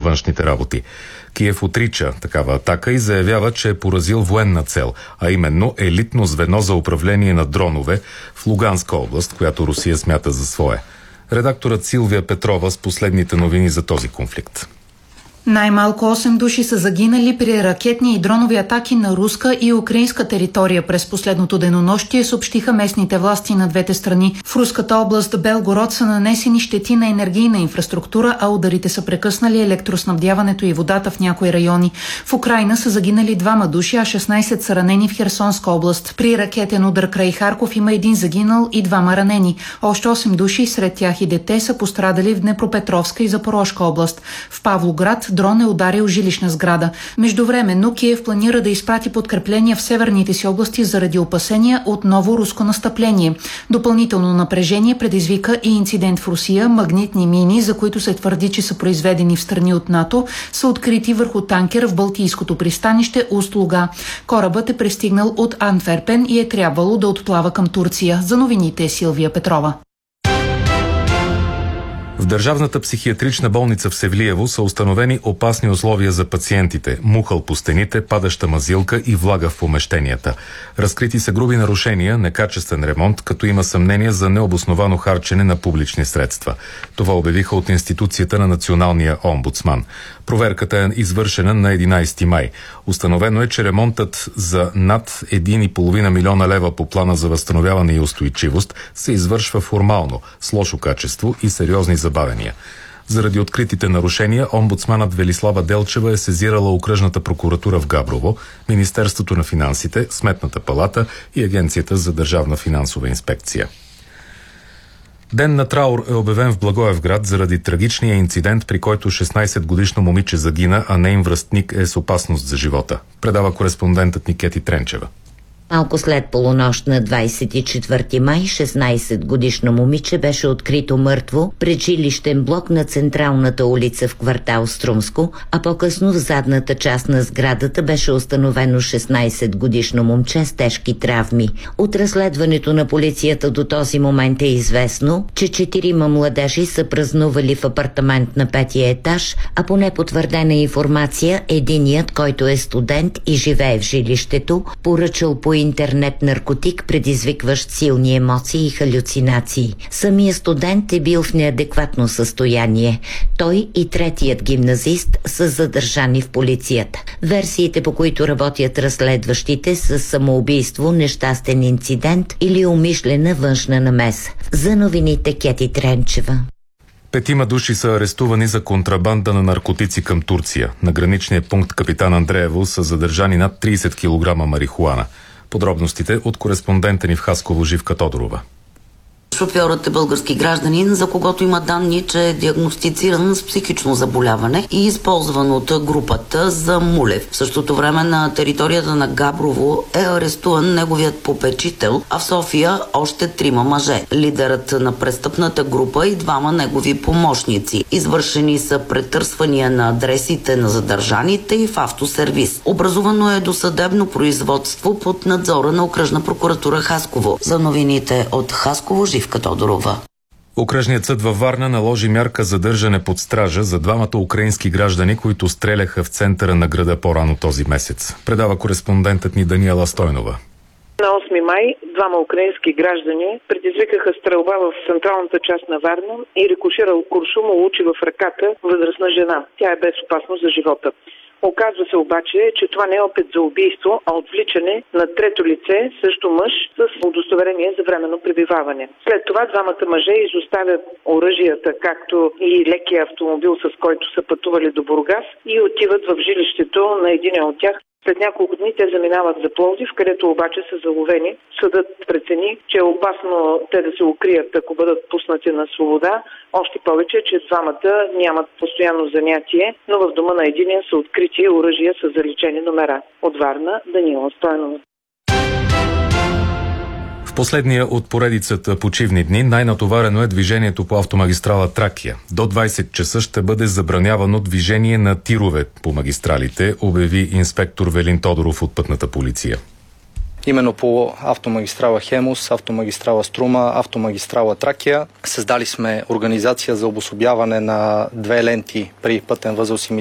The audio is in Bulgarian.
външните работи. Киев отрича такава атака и заявява, че е поразил военна цел, а именно елитно звено за управление на дронове в Луганска област, която Русия смята за своя. Редакторът Силвия Петрова с последните новини за този конфликт. Най-малко 8 души са загинали при ракетни и дронови атаки на руска и украинска територия през последното денонощие, съобщиха местните власти на двете страни. В руската област Белгород са нанесени щети на енергийна инфраструктура, а ударите са прекъснали електроснабдяването и водата в някои райони. В Украйна са загинали 2 души, а 16 са ранени в Херсонска област. При ракетен удар край Харков има 1 загинал и 2 ранени. Още 8 души, сред тях и дете, са пострадали в Днепропетровска и Запорожка област. В Павлоград дрон е ударил жилищна сграда. Междувременно Киев планира да изпрати подкрепления в северните си области заради опасения от ново руско настъпление. Допълнително напрежение предизвика и инцидент в Русия. Магнитни мини, за които се твърди, че са произведени в страни от НАТО, са открити върху танкер в Балтийското пристанище Уст-Луга. Корабът е пристигнал от Антверпен и е трябвало да отплава към Турция. За новините Силвия Петрова. В Държавната психиатрична болница в Севлиево са установени опасни условия за пациентите – мухъл по стените, падаща мазилка и влага в помещенията. Разкрити са груби нарушения, некачествен ремонт, като има съмнение за необосновано харчене на публични средства. Това обявиха от институцията на Националния омбудсман. Проверката е извършена на 11 май. Установено е, че ремонтът за над 1,5 милиона лева по плана за възстановяване и устойчивост се извършва формално, с лошо качество и сериозни забавения. Заради откритите нарушения, омбудсманът Велислава Делчева е сезирала окръжната прокуратура в Габрово, Министерството на финансите, Сметната палата и Агенцията за държавна финансова инспекция. Ден на траур е обявен в Благоевград заради трагичния инцидент, при който 16-годишно момиче загина, а неин връстник е с опасност за живота. Предава кореспондентът ни Кети Тренчева. Малко след полунощ на 24 май, 16-годишно момиче беше открито мъртво пред жилищен блок на централната улица в квартал Струмско, а по-късно в задната част на сградата беше установено 16-годишно момче с тежки травми. От разследването на полицията до този момент е известно, че 4 младежи са празнували в апартамент на 5-я етаж, а по непотвърдена информация, единият, който е студент и живее в жилището, поръчал по интернет наркотик, предизвикващ силни емоции и халюцинации. Самия студент е бил в неадекватно състояние. Той и третият гимназист са задържани в полицията. Версиите, по които работят разследващите, са самоубийство, нещастен инцидент или умишлена външна намеса. За новините Кети Тренчева. 5 души са арестувани за контрабанда на наркотици към Турция. На граничния пункт Капитан Андреево са задържани над 30 кг марихуана. Подробностите от кореспондента ни в Хасково Живка Тодорова. Шофьорът е български гражданин, за когото има данни, че е диагностициран с психично заболяване и използван от групата за Мулев. В същото време на територията на Габрово е арестуван неговият попечител, а в София още 3 мъже. Лидерът на престъпната група и 2 негови помощници. Извършени са претърсвания на адресите на задържаните и в автосервис. Образувано е досъдебно производство под надзора на окръжна прокуратура Хасково. За новините от Хасково Живка Тодорова. Окръжният съд във Варна наложи мярка задържане под стража за 2 украински граждани, които стреляха в центъра на града по-рано този месец. Предава кореспондентът ни Даниела Стойнова. На 8 май 2 украински граждани предизвикаха стрелба в централната част на Варна и рикоширал куршум улучи в ръката възрастна жена. Тя е без опасност за живота. Оказва се обаче, че това не е опит за убийство, а отвличане на трето лице, също мъж, с удостоверение за временно пребиваване. След това 2 мъже изоставят оръжията, както и лекия автомобил, с който са пътували до Бургас, и отиват в жилището на един от тях. След няколко дни те заминават за Пловдив, където обаче са заловени. Съдът прецени, че е опасно те да се укрият, ако бъдат пуснати на свобода. Още повече, че 2 нямат постоянно занятие, но в дома на единия са открити оръжия с заличени номера. От Варна, Даниела Стойнова. В последния от поредицата почивни дни най-натоварено е движението по автомагистрала Тракия. До 20 часа ще бъде забранявано движение на тирове по магистралите, обяви инспектор Велин Тодоров от Пътната полиция. Именно по автомагистрала Хемус, автомагистрала Струма, автомагистрала Тракия създали сме организация за обособяване на 2 ленти при пътен възел